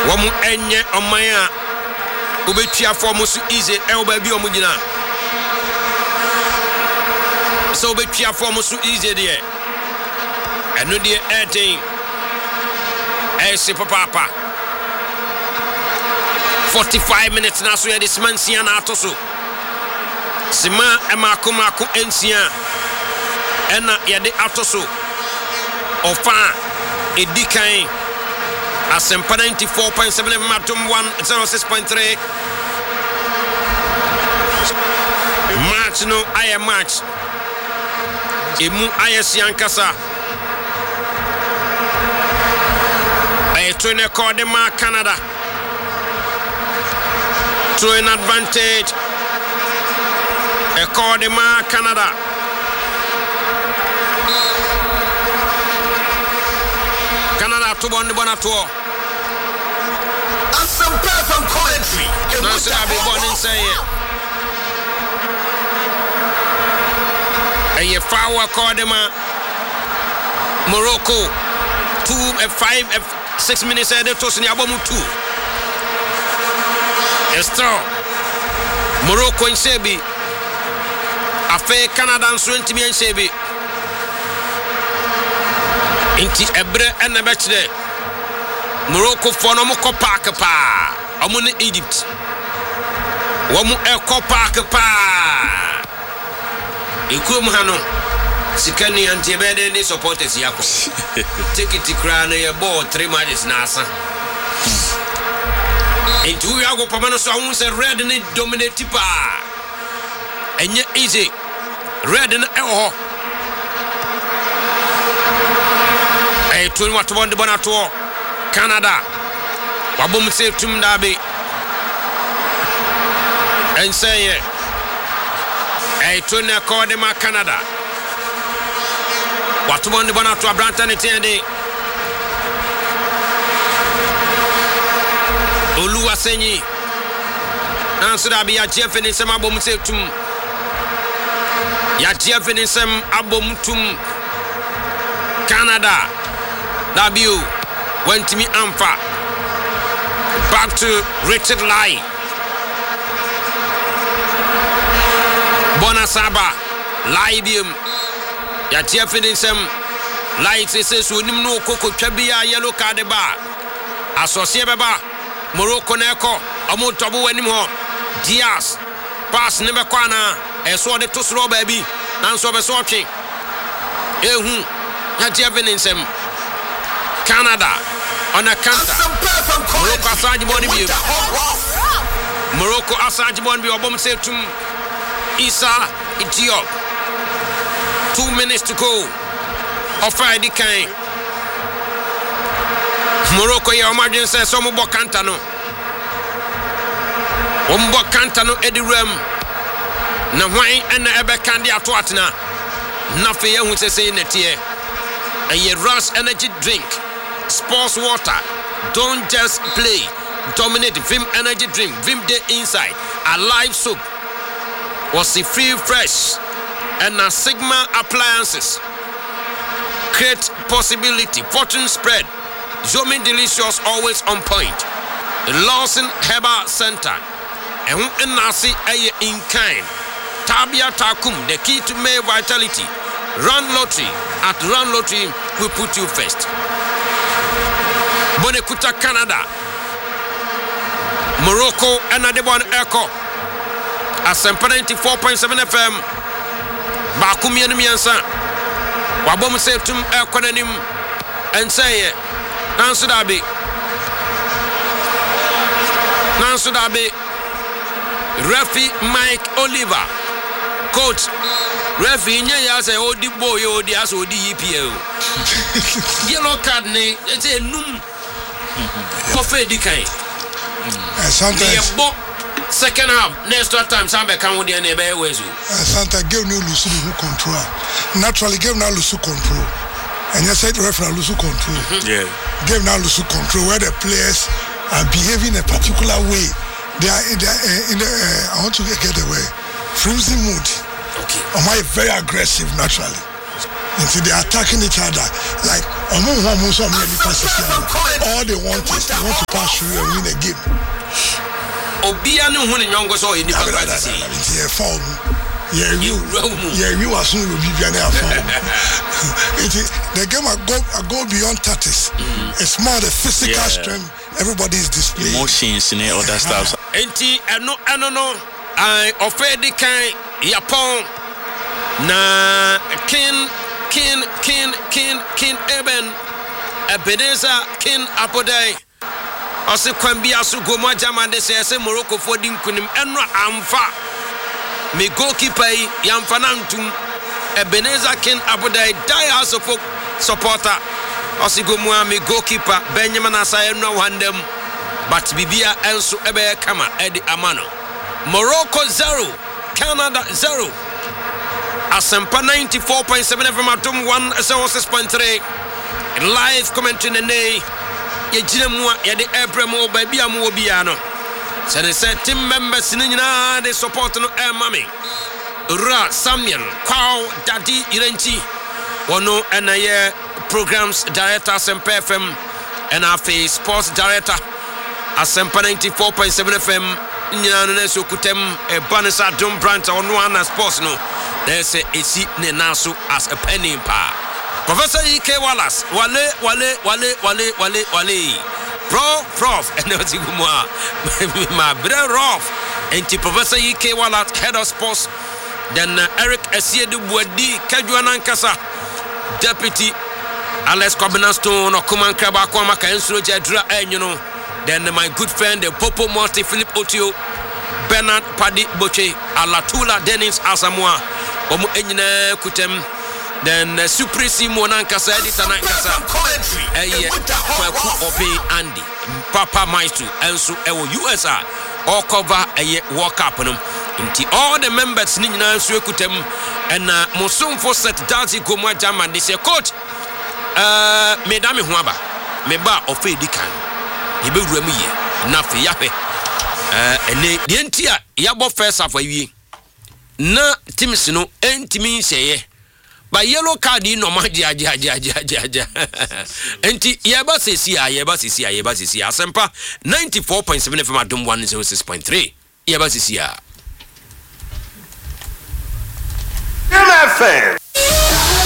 Womu enye omaya ubetia for musu easy baby omugina. So ubetia for musu easy there. And no dear 18. Ese papa. 45 minutes now so this man siana atoso. Sima emakumaku ensia. Ena yade atoso. Ofa edikan Asempa 94.7 Matum 106.3. Match no aye match. Emu aye siankasa. Aye twene kode ma Canada. To an advantage. E kode ma Canada. Canada to one bonato. Some perfect commentary. No, sir, I'll be born and say it. And you foul called them Morocco 6 minutes ahead of Tosin Yabomu 2. Esther Morocco and Sebi. A fair Canada and 20 million Sebi. Inti Ebre and the Bachelor. Morocco for no more park pa. Amune Egypt. Wamu eko park pa. Ikumhano. Sikani antibede ni supporters yako. Take it crown your ball 3 matches nasa. Into yago pamano so won say red ni dominate pa. Enye easy. Red na eho. Hey, to what one the bonato. Canada wabom save tum dabe and say e to na call them Canada what one the bona to Abranta Netiende Oluwa Senyi answer dabe ya chef in some abom save tum ya chef in some abom tum Canada dabe went to me Amfa. Back to Richard Lai. Bonasaba. Laibium. Ya tiafin some lights says unim no coco chabia yellow card bar. Associate baba. Morocco Neko. Amo tabu anymore. Diaz. Pass never kwana. I saw the two slow baby. And so was watching. Ya tiafin some Canada on a counter. Morocco Assange Bonibio. Morocco Assange Bonibio. Obom say to Isa Etiop. 2 minutes to go. Of Friday kind. Morocco ya imagine says some bo Cantano. Ombo Cantano Eddie Rem. Na wine and na ebe candy atwatna. Nothing ya who say in the tier. A ye rush energy drink. Sports water. Don't just play. Dominate Vim energy drink. Vim Day inside. A live soap. Was the free fresh. And a Sigma appliances. Create possibility. Fortune spread. Zooming delicious. Always on point. Lawson Herbal Center. And nasi aye in kind. Tabia Takum. The key to male vitality. Run lottery. At Run Lottery, we put you first. Bonekuta Canada. Morocco and Adebon Echo. Asempa 94.7 FM. Bakumi and Miansa. Wabom say to Econonym and say, Nansudabi. Referee Mike Oliver. Coach. Referee nya say odi boy odi as odi EPL. Yellow card ne say num. Coffee dikai. Sometimes second half next time Sambe can with the neighbor ways. Santa give no lose who control. Naturally give now lose control. And you said referee lose control. Yeah. Give now lose control where the players are behaving a particular way. They are in the I want to get away. Freezing mood. Okay. Am I very aggressive naturally? And so they are attacking each other. Like All they want is to pass through and win a game. Obia no hu ne nyongo so ye nipa ba ti. Yeah, form. Yeah, you are soon will be form. The game I go beyond tactics. It's more the physical strength everybody is displaying. Emotions in other stuff. Enti no I offered kan Yapon na kin Eben Ebenezer kin Apodai ose kwambi asugo mo jamande se Morocco for din kunim enro amfa me goalkeeper yamfa nantum Ebenezer kin Apodai die as a supporter ose go mo me goalkeeper Benjamin Asai enro handem but bibia enso ebe kama edi amano Morocco 0 Canada 0 Asempa 94.7 FM Atom 106.3 live commentary ne ye gina mu ye de Abraham ba bia mu obia no se ne say team members ni nyina de support no mami Ra Samuel Kwao Daddy Irenchi wono na ye programs director Asempa FM and afi sports director Asempa 94.7 FM nyina no na so kutem e banisa dom branch ono ana sports no there's a esi ne naso as a penny pa Professor E.K. Wallace wale prof and my brother Rolf and Professor E.K. Wallace head of sports then Eric Esiedu Buadi Kajuana Nkasa deputy Alex Kwabinastone or Kuman Kraba Kwama Kansro Jedra then my good friend the Popo Monte Philip Otio Bernard Paddy Boche Alatula Dennis Asamoah Omo enyina kutem then Supresi Monankasa editor Nankasa Kwaku Obe Andy Papa Maestro enso ewo USA all cover World Cup no nti all the members ni nyina enso kutem and Mosomfo set Dazi Gomwa German they say coach me da me ho aba me ba ofe edikan ye be wura mu ye na fe ya hwe ene de ntia ya bo first half awie na teams no entimi nseye ba yellow card no ma ja enti ye ba sesi Asempa 94.7 FM Adom 106.3 ye ba sesi MFM